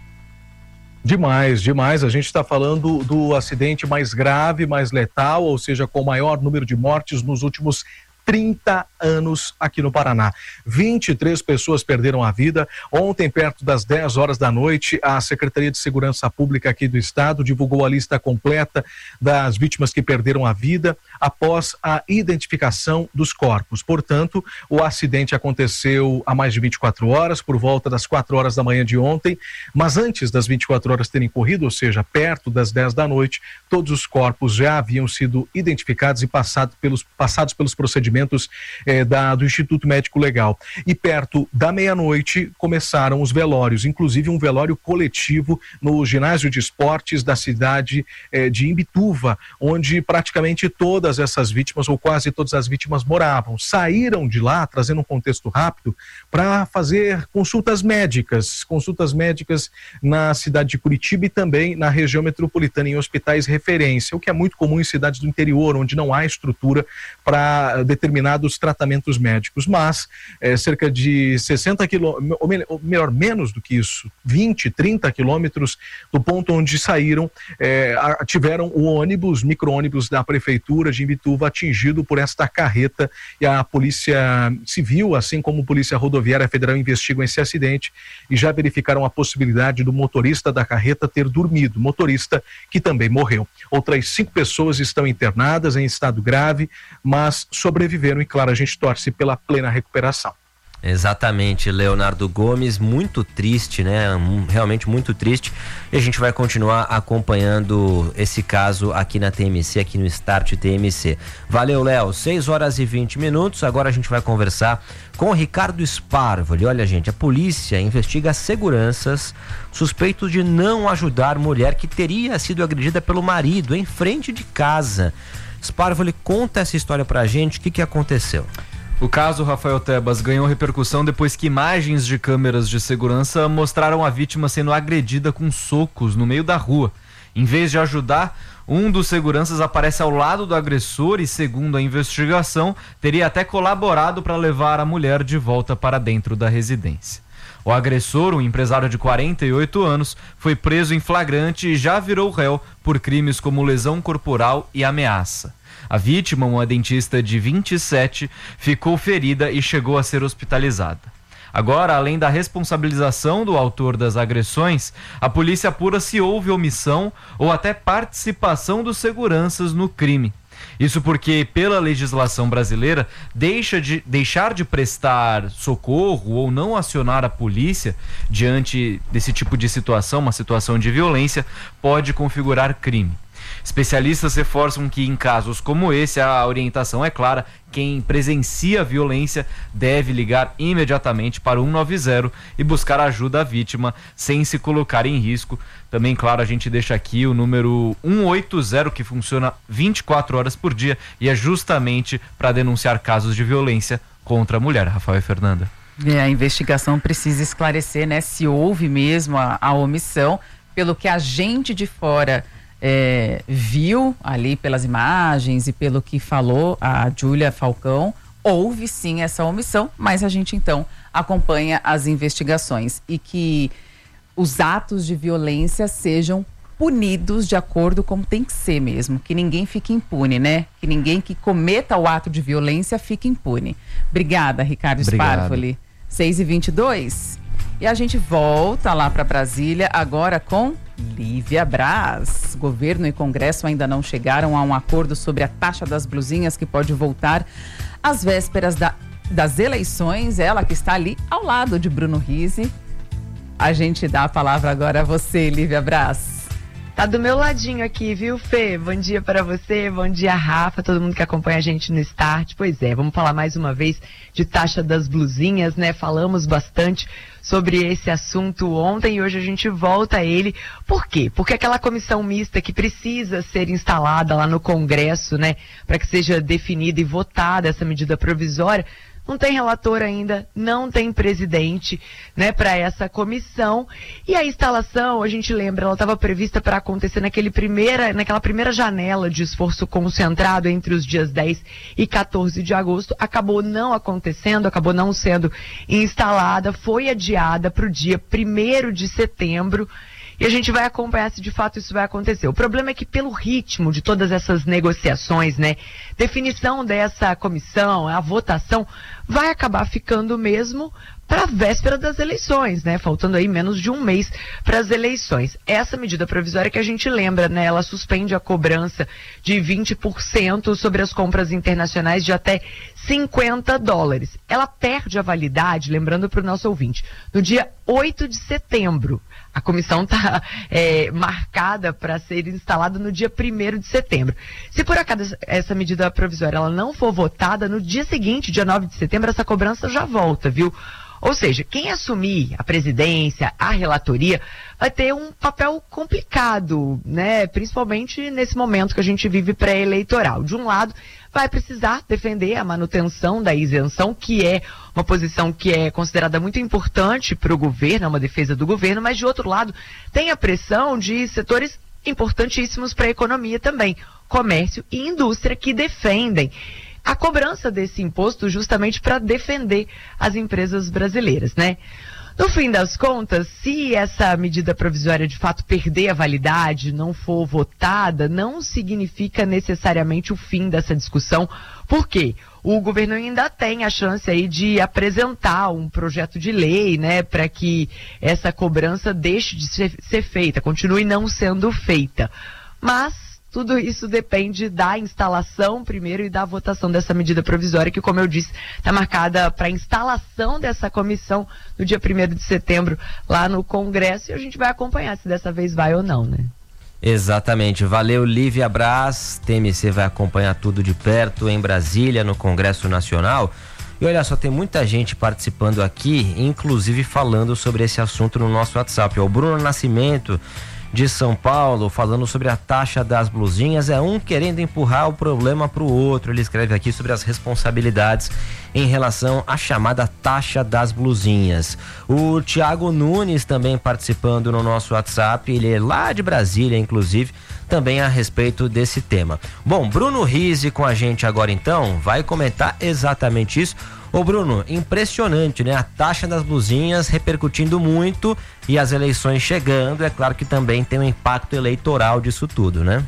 Demais, demais. A gente está falando do acidente mais grave, mais letal, ou seja, com o maior número de mortes nos últimos trinta anos aqui no Paraná. vinte e três pessoas perderam a vida. Ontem, perto das dez horas da noite, a Secretaria de Segurança Pública aqui do estado divulgou a lista completa das vítimas que perderam a vida após a identificação dos corpos. Portanto, o acidente aconteceu há mais de vinte e quatro horas, por volta das quatro horas da manhã de ontem, mas antes das vinte e quatro horas terem corrido, ou seja, perto das dez da noite, todos os corpos já haviam sido identificados e passado pelos, passados pelos procedimentos Eh, da, do Instituto Médico Legal. E perto da meia-noite começaram os velórios, inclusive um velório coletivo no ginásio de esportes da cidade eh, de Imbituva, onde praticamente todas essas vítimas, ou quase todas as vítimas, moravam. Saíram de lá, trazendo um contexto rápido, para fazer consultas médicas, consultas médicas na cidade de Curitiba e também na região metropolitana, em hospitais referência, o que é muito comum em cidades do interior, onde não há estrutura para determinados tratamentos médicos, mas é, cerca de sessenta quilômetros, ou melhor, menos do que isso, vinte, trinta quilômetros do ponto onde saíram, é, tiveram o ônibus, micro-ônibus da prefeitura de Imbituva atingido por esta carreta, e a Polícia Civil, assim como a Polícia Rodoviária Federal, investigam esse acidente e já verificaram a possibilidade do motorista da carreta ter dormido, motorista que também morreu. Outras cinco pessoas estão internadas em estado grave, mas sobreviveram e, claro, a gente torce pela plena recuperação. Exatamente, Leonardo Gomes, muito triste, né? Realmente muito triste. E a gente vai continuar acompanhando esse caso aqui na T M C, aqui no Start T M C. Valeu, Léo. seis horas e vinte minutos. Agora a gente vai conversar com o Ricardo Sparvoli. Olha, gente, a polícia investiga seguranças suspeitos de não ajudar mulher que teria sido agredida pelo marido em frente de casa. Sparvoli, conta essa história pra gente, o que que aconteceu? O caso, Rafael Tebas, ganhou repercussão depois que imagens de câmeras de segurança mostraram a vítima sendo agredida com socos no meio da rua. Em vez de ajudar, um dos seguranças aparece ao lado do agressor e, segundo a investigação, teria até colaborado para levar a mulher de volta para dentro da residência. O agressor, um empresário de quarenta e oito anos, foi preso em flagrante e já virou réu por crimes como lesão corporal e ameaça. A vítima, uma dentista de vinte e sete, ficou ferida e chegou a ser hospitalizada. Agora, além da responsabilização do autor das agressões, a polícia apura se houve omissão ou até participação dos seguranças no crime. Isso porque, pela legislação brasileira, deixa de, deixar de prestar socorro ou não acionar a polícia diante desse tipo de situação, uma situação de violência, pode configurar crime. Especialistas reforçam que em casos como esse a orientação é clara: quem presencia a violência deve ligar imediatamente para o um nove zero e buscar ajuda à vítima sem se colocar em risco. Também, claro, a gente deixa aqui o número um oito zero, que funciona vinte e quatro horas por dia e é justamente para denunciar casos de violência contra a mulher. Rafael e Fernanda. É, a investigação precisa esclarecer, né, se houve mesmo a, a omissão. Pelo que a gente de fora É, viu ali pelas imagens e pelo que falou a Júlia Falcão, houve sim essa omissão, mas a gente então acompanha as investigações e que os atos de violência sejam punidos de acordo como tem que ser mesmo, que ninguém fique impune, né? Que ninguém que cometa o ato de violência fique impune. Obrigada, Ricardo Sparvoli. seis e vinte e dois. E a gente volta lá para Brasília agora com Lívia Braz. Governo e Congresso ainda não chegaram a um acordo sobre a taxa das blusinhas que pode voltar às vésperas da, das eleições. Ela que está ali ao lado de Bruno Rizzi. A gente dá a palavra agora a você, Lívia Braz. Tá do meu ladinho aqui, viu, Fê? Bom dia para você, bom dia, Rafa, todo mundo que acompanha a gente no Start. Pois é, vamos falar mais uma vez de taxa das blusinhas, né? Falamos bastante sobre esse assunto ontem e hoje a gente volta a ele. Por quê? Porque aquela comissão mista que precisa ser instalada lá no Congresso, né? Para que seja definida e votada essa medida provisória, não tem relator ainda, não tem presidente, né, para essa comissão. E a instalação, a gente lembra, ela estava prevista para acontecer naquele primeira, naquela primeira janela de esforço concentrado entre os dias dez e quatorze de agosto. Acabou não acontecendo, acabou não sendo instalada, foi adiada para o dia primeiro de setembro. E a gente vai acompanhar se de fato isso vai acontecer. O problema é que pelo ritmo de todas essas negociações, né, definição dessa comissão, a votação, vai acabar ficando mesmo para a véspera das eleições, né? Faltando aí menos de um mês para as eleições. Essa medida provisória que a gente lembra, né? Ela suspende a cobrança de vinte por cento sobre as compras internacionais de até cinquenta dólares. Ela perde a validade, lembrando para o nosso ouvinte, no dia oito de setembro. A comissão está é, marcada para ser instalada no dia primeiro de setembro. Se por acaso essa medida provisória ela não for votada, no dia seguinte, dia nove de setembro, essa cobrança já volta, viu? Ou seja, quem assumir a presidência, a relatoria, vai ter um papel complicado, né? Principalmente nesse momento que a gente vive pré-eleitoral. De um lado, vai precisar defender a manutenção da isenção, que é uma posição que é considerada muito importante para o governo, é uma defesa do governo, mas de outro lado, tem a pressão de setores importantíssimos para a economia também, comércio e indústria, que defendem a cobrança desse imposto justamente para defender as empresas brasileiras, né? No fim das contas, se essa medida provisória de fato perder a validade, não for votada, não significa necessariamente o fim dessa discussão. Por quê? O governo ainda tem a chance aí de apresentar um projeto de lei, né, para que essa cobrança deixe de ser, ser feita, continue não sendo feita. Mas tudo isso depende da instalação primeiro e da votação dessa medida provisória, que, como eu disse, está marcada para a instalação dessa comissão no dia primeiro de setembro lá no Congresso, e a gente vai acompanhar se dessa vez vai ou não, né? Exatamente. Valeu, Lívia Braz. T M C vai acompanhar tudo de perto em Brasília, no Congresso Nacional. E olha só, tem muita gente participando aqui, inclusive falando sobre esse assunto no nosso WhatsApp. O Bruno Nascimento, de São Paulo, falando sobre a taxa das blusinhas, é um querendo empurrar o problema para o outro. Ele escreve aqui sobre as responsabilidades em relação à chamada taxa das blusinhas. O Tiago Nunes também participando no nosso WhatsApp, ele é lá de Brasília, inclusive, também a respeito desse tema. Bom, Bruno Rizzi com a gente agora então, vai comentar exatamente isso. Ô Bruno, impressionante, né? A taxa das blusinhas repercutindo muito e as eleições chegando, é claro que também tem um impacto eleitoral disso tudo, né?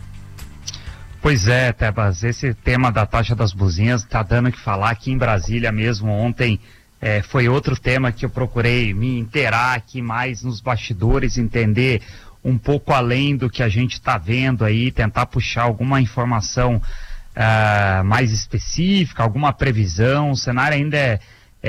Pois é, Tebas, esse tema da taxa das blusinhas tá dando o que falar. Aqui em Brasília mesmo ontem é, foi outro tema que eu procurei me inteirar aqui mais nos bastidores, entender um pouco além do que a gente tá vendo aí, tentar puxar alguma informação Uh, mais específica, alguma previsão. O cenário ainda é,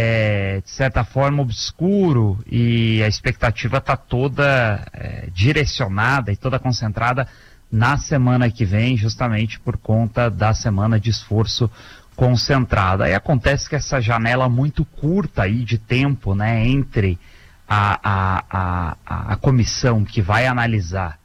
é de certa forma obscuro e a expectativa está toda é, direcionada e toda concentrada na semana que vem, justamente por conta da semana de esforço concentrado. Aí acontece que essa janela muito curta aí de tempo, né, entre a, a, a, a comissão que vai analisar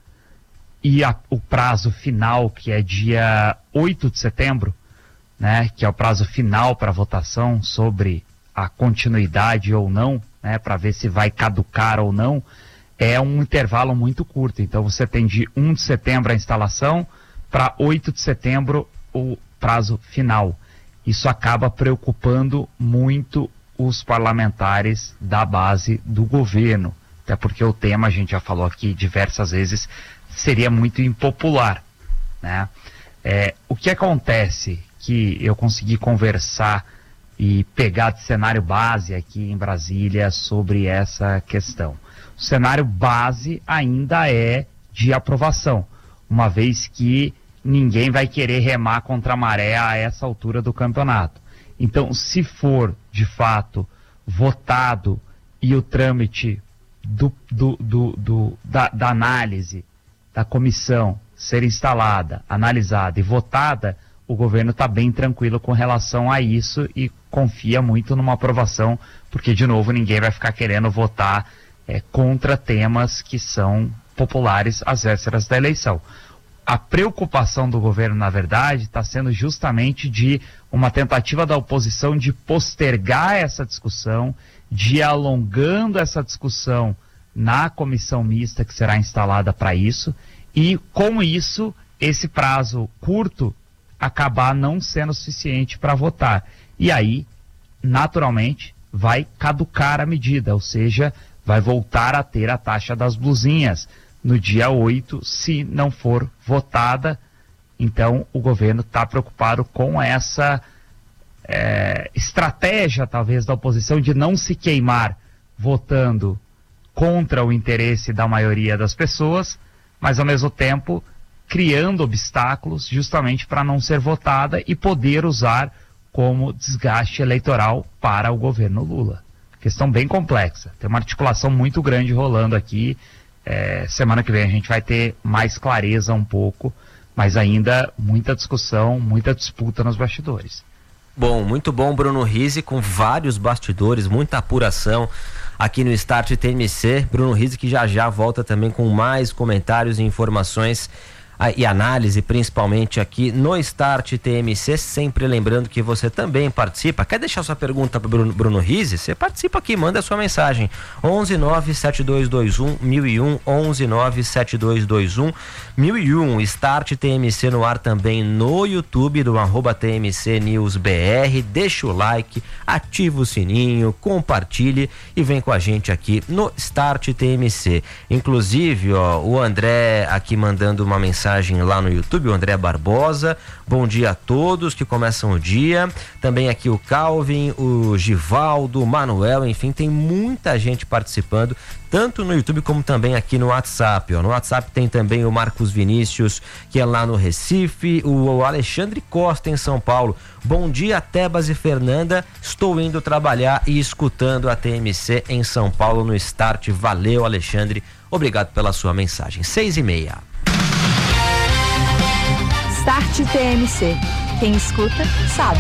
e a, o prazo final, que é dia oito de setembro, né, que é o prazo final para votação sobre a continuidade ou não, né, para ver se vai caducar ou não, é um intervalo muito curto. Então você tem de um de setembro a instalação para oito de setembro o prazo final. Isso acaba preocupando muito os parlamentares da base do governo, até porque o tema, a gente já falou aqui diversas vezes, seria muito impopular, né? É, o que acontece que eu consegui conversar e pegar de cenário base aqui em Brasília sobre essa questão. O cenário base ainda é de aprovação, uma vez que ninguém vai querer remar contra a maré a essa altura do campeonato. Então, se for, de fato, votado e o trâmite do, do, do, do, da, da análise da comissão ser instalada, analisada e votada, o governo está bem tranquilo com relação a isso e confia muito numa aprovação, porque, de novo, ninguém vai ficar querendo votar é, contra temas que são populares às vésperas da eleição. A preocupação do governo, na verdade, está sendo justamente de uma tentativa da oposição de postergar essa discussão, de ir alongando essa discussão na comissão mista que será instalada para isso, e com isso, esse prazo curto acabar não sendo suficiente para votar. E aí, naturalmente, vai caducar a medida, ou seja, vai voltar a ter a taxa das blusinhas no dia oito, se não for votada. Então, o governo está preocupado com essa é, estratégia, talvez, da oposição de não se queimar votando contra o interesse da maioria das pessoas, mas, ao mesmo tempo, criando obstáculos justamente para não ser votada e poder usar como desgaste eleitoral para o governo Lula. Questão bem complexa, tem uma articulação muito grande rolando aqui. É, semana que vem a gente vai ter mais clareza um pouco, mas ainda muita discussão, muita disputa nos bastidores. Bom, muito bom, Bruno Rizzi, com vários bastidores, muita apuração aqui no Start T M C. Bruno Rizzi que já já volta também com mais comentários e informações e análise, principalmente aqui no Start T M C, sempre lembrando que você também participa. Quer deixar sua pergunta para Bruno, Bruno Rizzi? Você participa aqui, manda a sua mensagem, onze nove sete dois dois um mil e um, onze nove sete dois dois um mil e um. Start T M C no ar também no YouTube do arroba T M C News B R. Deixa o like, ativa o sininho, compartilhe e vem com a gente aqui no Start T M C. Inclusive, ó, o André aqui mandando uma mensagem lá no YouTube, o André Barbosa. Bom dia a todos que começam o dia. Também aqui o Calvin, o Givaldo, o Manuel, enfim, tem muita gente participando, tanto no YouTube como também aqui no WhatsApp. Ó. No WhatsApp tem também o Marcos Vinícius, que é lá no Recife, o Alexandre Costa em São Paulo. Bom dia, Tebas e Fernanda. Estou indo trabalhar e escutando a T M C em São Paulo no Start. Valeu, Alexandre. Obrigado pela sua mensagem. Seis e meia. Start T M C. Quem escuta, sabe.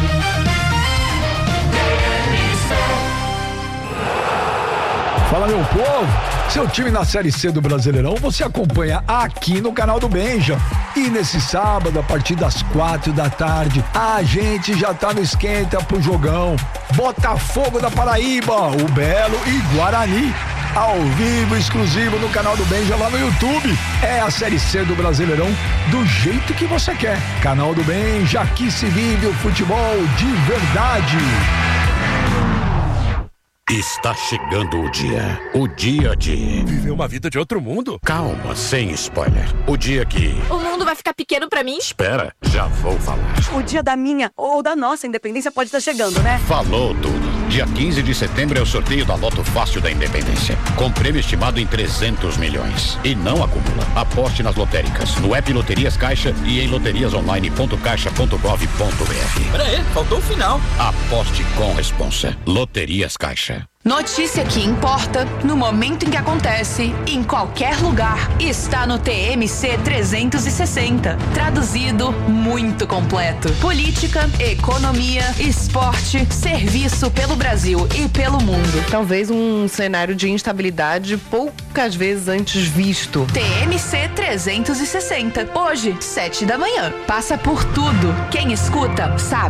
Fala, meu povo! Seu time na Série C do Brasileirão você acompanha aqui no canal do Benja. E nesse sábado, a partir das quatro da tarde, a gente já tá no esquenta pro jogão. Botafogo da Paraíba, o Belo e Guarani. Ao vivo, exclusivo no canal do Benja lá no YouTube. É a Série C do Brasileirão do jeito que você quer. Canal do Benja, aqui se vive o futebol de verdade. Está chegando o dia. O dia de... viver uma vida de outro mundo? Calma, sem spoiler. O dia que... o mundo vai ficar pequeno pra mim? Espera, já vou falar. O dia da minha ou da nossa independência pode estar chegando, né? Falou tudo. Dia quinze de setembro é o sorteio da Loto Fácil da Independência, com prêmio estimado em trezentos milhões. E não acumula. Aposte nas lotéricas, no app Loterias Caixa e em loterias online ponto caixa ponto gov ponto br. Pera aí, faltou o final. Aposte com responsa. Loterias Caixa. Notícia que importa, no momento em que acontece, em qualquer lugar, está no T M C trezentos e sessenta. Traduzido, muito completo. Política, economia, esporte, serviço pelo Brasil e pelo mundo. Talvez um cenário de instabilidade poucas vezes antes visto. T M C trezentos e sessenta. Hoje, sete da manhã. Passa por tudo. Quem escuta, sabe.